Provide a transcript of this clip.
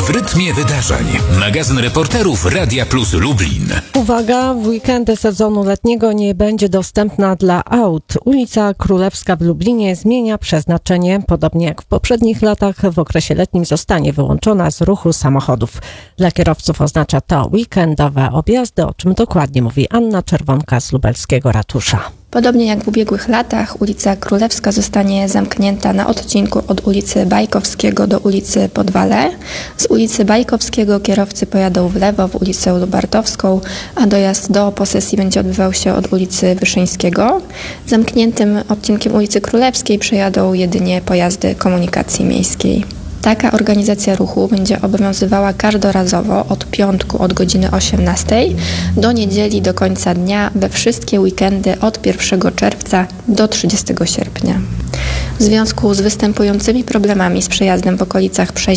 w rytmie wydarzeń. Magazyn reporterów Radia Plus Lublin. Uwaga, w weekendy sezonu letniego nie będzie dostępna dla aut. Ulica Królewska w Lublinie zmienia przeznaczenie. Podobnie jak w poprzednich latach, w okresie letnim zostanie wyłączona z ruchu samochodów. Dla kierowców oznacza to weekendowe objazdy, o czym dokładnie mówi Anna Czerwonka z lubelskiego ratusza. Podobnie jak w ubiegłych latach, ulica Królewska zostanie zamknięta na odcinku od ulicy Bajkowskiego do ulicy Podwale. Z ulicy Bajkowskiego kierowcy pojadą w lewo w ulicę Lubartowską, a dojazd do posesji będzie odbywał się od ulicy Wyszyńskiego. Zamkniętym odcinkiem ulicy Królewskiej przejadą jedynie pojazdy komunikacji miejskiej. Taka organizacja ruchu będzie obowiązywała każdorazowo od piątku od godziny 18 do niedzieli do końca dnia we wszystkie weekendy od 1 czerwca do 30 sierpnia. W związku z występującymi problemami z przejazdem w okolicach przejść